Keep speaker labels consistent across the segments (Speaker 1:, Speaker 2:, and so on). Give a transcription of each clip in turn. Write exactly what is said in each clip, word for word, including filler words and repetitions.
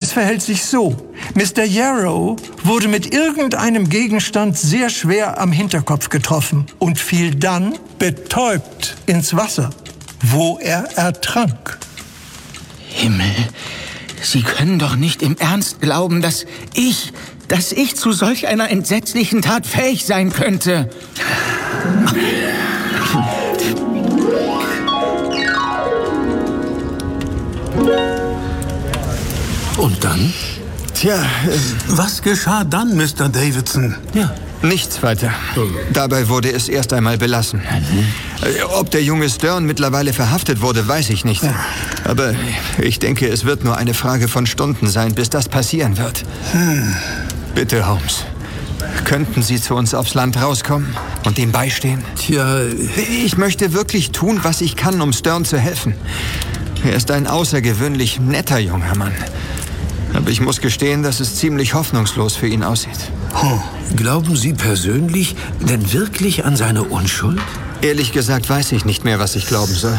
Speaker 1: Es verhält sich so. Mister Yarrow wurde mit irgendeinem Gegenstand sehr schwer am Hinterkopf getroffen und fiel dann betäubt ins Wasser, wo er ertrank.
Speaker 2: Himmel, Sie können doch nicht im Ernst glauben, dass ich, dass ich zu solch einer entsetzlichen Tat fähig sein könnte.
Speaker 3: Und dann?
Speaker 4: Tja, äh, was geschah dann, Mister Davidson?
Speaker 3: Ja.
Speaker 5: Nichts weiter. Dabei wurde es erst einmal belassen. Mhm. Ob der junge Stern mittlerweile verhaftet wurde, weiß ich nicht. Ja. Aber ich denke, es wird nur eine Frage von Stunden sein, bis das passieren wird. Hm. Bitte, Holmes. Könnten Sie zu uns aufs Land rauskommen und ihm beistehen?
Speaker 3: Tja...
Speaker 5: Ich möchte wirklich tun, was ich kann, um Stern zu helfen. Er ist ein außergewöhnlich netter junger Mann. Aber ich muss gestehen, dass es ziemlich hoffnungslos für ihn aussieht.
Speaker 3: Oh. Glauben Sie persönlich denn wirklich an seine Unschuld?
Speaker 5: Ehrlich gesagt weiß ich nicht mehr, was ich glauben soll.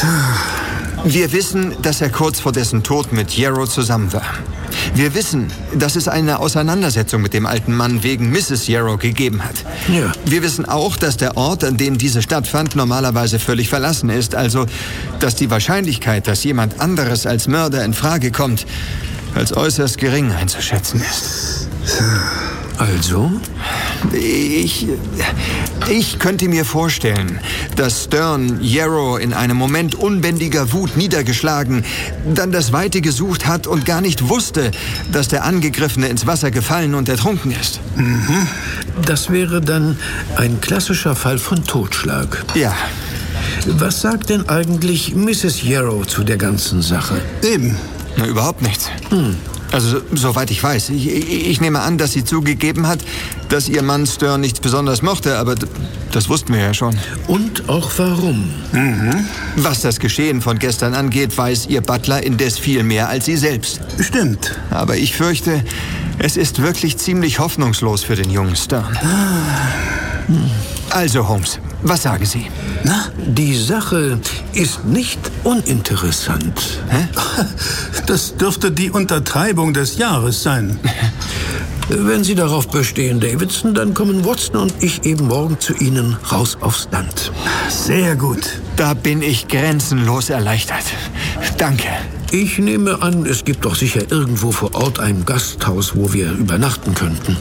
Speaker 5: Wir wissen, dass er kurz vor dessen Tod mit Yarrow zusammen war. Wir wissen, dass es eine Auseinandersetzung mit dem alten Mann wegen Misses Yarrow gegeben hat.
Speaker 3: Ja.
Speaker 5: Wir wissen auch, dass der Ort, an dem diese stattfand, normalerweise völlig verlassen ist. Also, dass die Wahrscheinlichkeit, dass jemand anderes als Mörder in Frage kommt, als äußerst gering einzuschätzen ist.
Speaker 3: Also?
Speaker 5: Ich, ich könnte mir vorstellen, dass Stern Yarrow in einem Moment unbändiger Wut niedergeschlagen, dann das Weite gesucht hat und gar nicht wusste, dass der Angegriffene ins Wasser gefallen und ertrunken ist.
Speaker 3: Mhm. Das wäre dann ein klassischer Fall von Totschlag.
Speaker 5: Ja.
Speaker 3: Was sagt denn eigentlich Misses Yarrow zu der ganzen Sache?
Speaker 4: Eben.
Speaker 5: Na, überhaupt nichts. Hm. Also, soweit ich weiß. Ich, ich nehme an, dass sie zugegeben hat, dass ihr Mann Stern nicht besonders mochte, aber das wussten wir ja schon.
Speaker 3: Und auch warum.
Speaker 5: Mhm. Was das Geschehen von gestern angeht, weiß ihr Butler indes viel mehr als sie selbst.
Speaker 4: Stimmt.
Speaker 5: Aber ich fürchte, es ist wirklich ziemlich hoffnungslos für den jungen Stern. Ah. Hm. Also, Holmes, was sagen Sie?
Speaker 3: Na, die Sache ist nicht uninteressant.
Speaker 5: Hä?
Speaker 4: Das dürfte die Untertreibung des Jahres sein.
Speaker 3: Wenn Sie darauf bestehen, Davidson, dann kommen Watson und ich eben morgen zu Ihnen raus aufs Land.
Speaker 4: Sehr gut.
Speaker 5: Da bin ich grenzenlos erleichtert. Danke.
Speaker 3: Ich nehme an, es gibt doch sicher irgendwo vor Ort ein Gasthaus, wo wir übernachten könnten.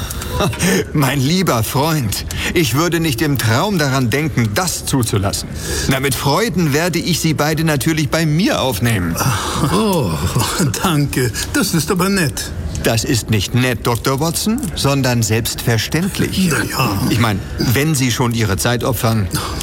Speaker 5: Mein lieber Freund, ich würde nicht im Traum daran denken, das zuzulassen. Na, mit Freuden werde ich Sie beide natürlich bei mir aufnehmen.
Speaker 4: Oh, danke. Das ist aber nett.
Speaker 5: Das ist nicht nett, Doktor Watson, sondern selbstverständlich.
Speaker 4: Ja, ja.
Speaker 5: Ich meine, wenn Sie schon Ihre Zeit opfern.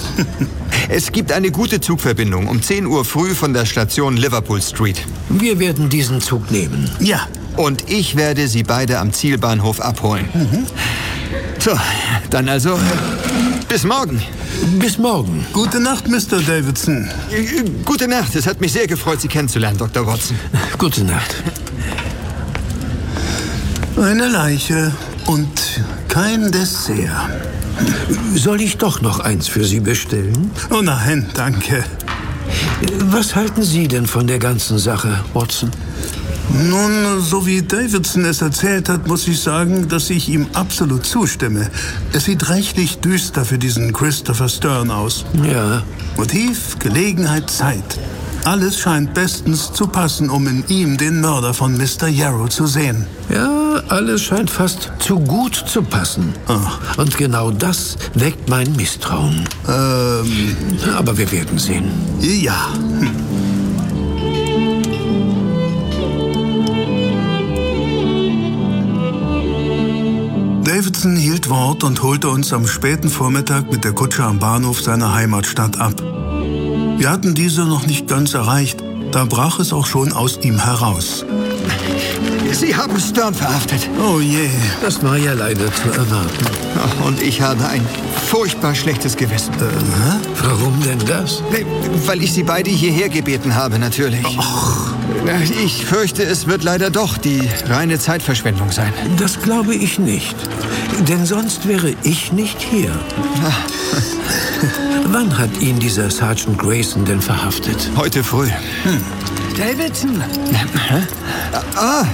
Speaker 5: Es gibt eine gute Zugverbindung um zehn Uhr früh von der Station Liverpool Street.
Speaker 3: Wir werden diesen Zug nehmen.
Speaker 4: Ja.
Speaker 5: Und ich werde Sie beide am Zielbahnhof abholen. Mhm. So, dann also bis morgen.
Speaker 3: Bis morgen.
Speaker 4: Gute Nacht, Mister Davidson.
Speaker 5: Gute Nacht. Es hat mich sehr gefreut, Sie kennenzulernen, Doktor Watson.
Speaker 3: Gute Nacht.
Speaker 4: Eine Leiche und kein Dessert.
Speaker 3: Soll ich doch noch eins für Sie bestellen?
Speaker 4: Oh nein, danke.
Speaker 3: Was halten Sie denn von der ganzen Sache, Watson?
Speaker 4: Nun, so wie Davidson es erzählt hat, muss ich sagen, dass ich ihm absolut zustimme. Es sieht reichlich düster für diesen Christopher Stern aus.
Speaker 3: Ja.
Speaker 4: Motiv, Gelegenheit, Zeit. Alles scheint bestens zu passen, um in ihm den Mörder von Mister Yarrow zu sehen.
Speaker 3: Ja, alles scheint fast zu gut zu passen.
Speaker 4: Oh.
Speaker 3: Und genau das weckt mein Misstrauen.
Speaker 4: Ähm.
Speaker 3: Aber wir werden sehen.
Speaker 4: Ja. Hm. Davidson hielt Wort und holte uns am späten Vormittag mit der Kutsche am Bahnhof seiner Heimatstadt ab. Wir hatten diese noch nicht ganz erreicht, da brach es auch schon aus ihm heraus.
Speaker 5: Sie haben Stern verhaftet.
Speaker 4: Oh je.
Speaker 3: Das war ja leider zu erwarten.
Speaker 5: Und ich habe ein furchtbar schlechtes Gewissen.
Speaker 3: Äh, warum denn das?
Speaker 5: Weil ich Sie beide hierher gebeten habe, natürlich.
Speaker 3: Och.
Speaker 5: Ich fürchte, es wird leider doch die reine Zeitverschwendung sein.
Speaker 3: Das glaube ich nicht. Denn sonst wäre ich nicht hier. Wann hat ihn dieser Sergeant Grayson denn verhaftet?
Speaker 5: Heute früh.
Speaker 2: Hm. Davidson!
Speaker 5: Ah,